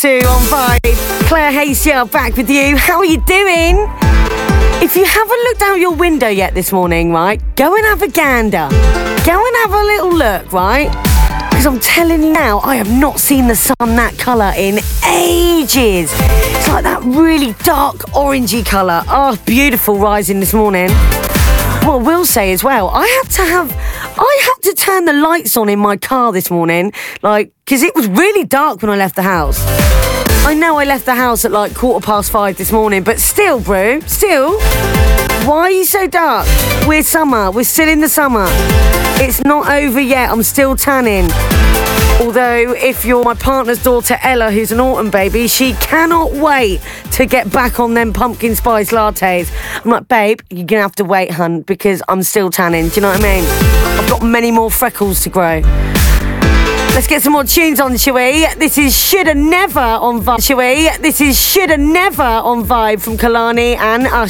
2 on Vibe. Claire Hasty back with you. How are you doing? If you haven't looked out your window yet this morning, right, go and have a gander. Go and have a little look, right? Because I'm telling you now, I have not seen the sun that colour in ages. It's like that really dark orangey colour. Oh, beautiful rising this morning. What I will say as well, I had to turn the lights on in my car this morning, because it was really dark when I left the house. I know I left the house at 5:15 this morning, but still, bro, why are you so dark? We're still in the summer. It's not over yet, I'm still tanning. Although, if you're my partner's daughter, Ella, who's an autumn baby, she cannot wait to get back on them pumpkin spice lattes. I'm like, babe, you're going to have to wait, hun, because I'm still tanning. Do you know what I mean? I've got many more freckles to grow. Let's get some more tunes on, shall we? This is Shoulda Never on Vibe, shall we? This is Shoulda Never on Vibe from Kalani and Usher.